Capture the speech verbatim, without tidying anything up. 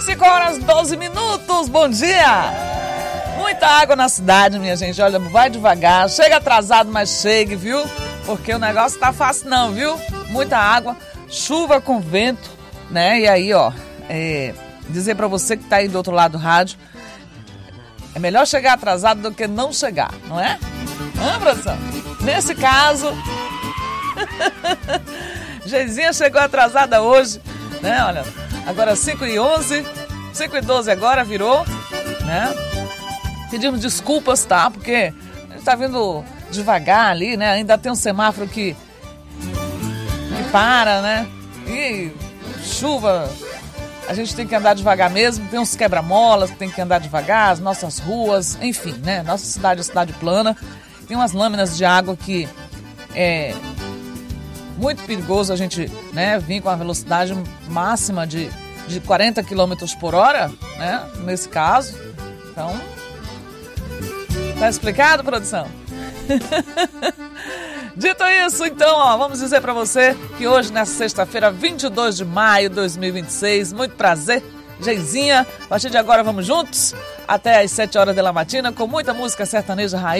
cinco horas e doze minutos, bom dia! Muita água na cidade, minha gente, olha, vai devagar, chega atrasado, mas chegue, viu? Porque o negócio tá fácil não, viu? Muita água, chuva com vento, né? E aí, ó, é, dizer pra você que tá aí do outro lado do rádio, é melhor chegar atrasado do que não chegar, não é? Hã, produção? Nesse caso, Geizinha chegou atrasada hoje, né? Olha, agora cinco e onze, cinco e doze agora virou, né? Pedimos desculpas, tá? Porque a gente tá vindo devagar ali, né? Ainda tem um semáforo que, que para, né? E chuva, a gente tem que andar devagar mesmo. Tem uns quebra-molas que tem que andar devagar, as nossas ruas, enfim, né? Nossa cidade é cidade plana. Tem umas lâminas de água que é muito perigoso a gente, né, vir com a velocidade máxima de, de quarenta quilômetros por hora, né? Nesse caso. Então, tá explicado, produção? Dito isso, então, ó, vamos dizer pra você que hoje, nessa sexta-feira, vinte e dois de maio de dois mil e vinte e seis, muito prazer, Geizinha. A partir de agora, vamos juntos até às sete horas da matina com muita música sertaneja raiz.